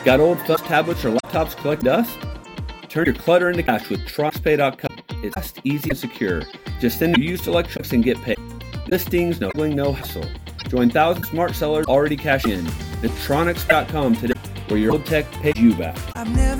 Got old fuzz tablets or laptops collect dust? Turn your clutter into cash with TronixPay.com. It's fast, easy, and secure. Just send your used electronics and get paid. Listings, no haggling, no hassle. Join thousands of smart sellers already cashing in. Visit Tronix.com today, where your old tech pays you back. I've never